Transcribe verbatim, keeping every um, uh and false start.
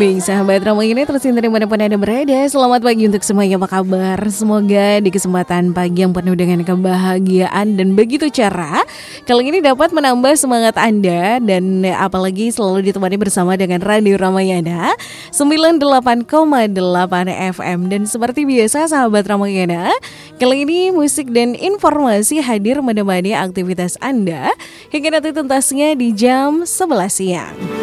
Baik sahabat Ramayana terus yang dimanapun Anda berada, selamat pagi untuk semuanya, apa kabar? Semoga di kesempatan pagi yang penuh dengan kebahagiaan dan begitu cerah kali ini dapat menambah semangat Anda, dan apalagi selalu ditemani bersama dengan Radio Ramayana sembilan puluh delapan koma delapan F M. Dan seperti biasa sahabat Ramayana, kali ini musik dan informasi hadir menemani aktivitas Anda hingga nanti tuntasnya di jam sebelas siang.